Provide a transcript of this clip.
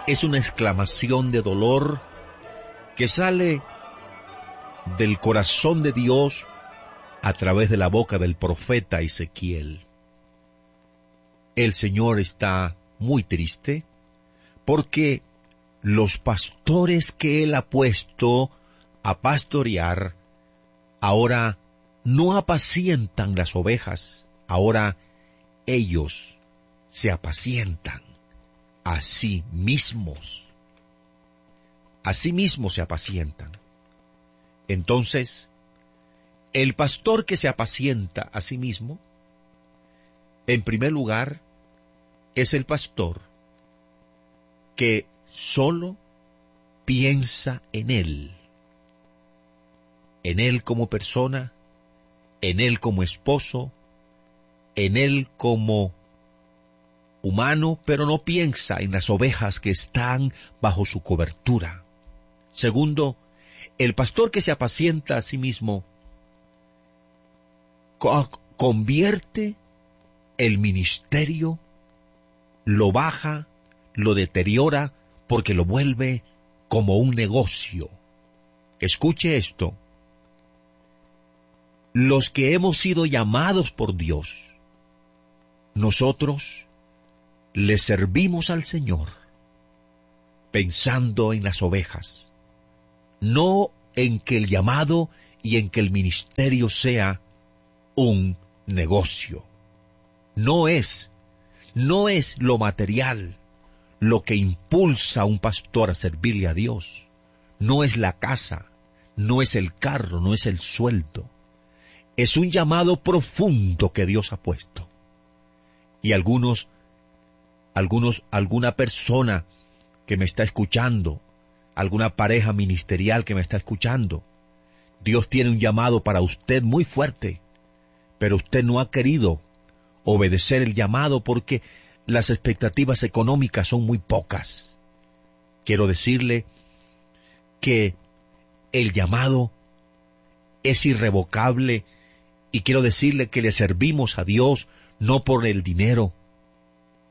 es una exclamación de dolor que sale del corazón de Dios a través de la boca del profeta Ezequiel. El Señor está muy triste porque los pastores que Él ha puesto a pastorear ahora no apacientan las ovejas, ahora ellos se apacientan a sí mismos. A sí mismos se apacientan. Entonces, el pastor que se apacienta a sí mismo, en primer lugar, es el pastor que solo piensa en él como persona, en él como esposo, en él como humano, pero no piensa en las ovejas que están bajo su cobertura. Segundo, el pastor que se apacienta a sí mismo convierte el ministerio, lo baja, lo deteriora, porque lo vuelve como un negocio. Escuche esto. Los que hemos sido llamados por Dios, nosotros le servimos al Señor pensando en las ovejas, no en que el llamado y en que el ministerio sea un negocio. No es lo material lo que impulsa a un pastor a servirle a Dios. No es la casa, no es el carro, no es el sueldo. Es un llamado profundo que Dios ha puesto. Y alguna persona que me está escuchando, alguna pareja ministerial que me está escuchando, Dios tiene un llamado para usted muy fuerte, pero usted no ha querido obedecer el llamado porque las expectativas económicas son muy pocas. Quiero decirle que el llamado es irrevocable y quiero decirle que le servimos a Dios no por el dinero,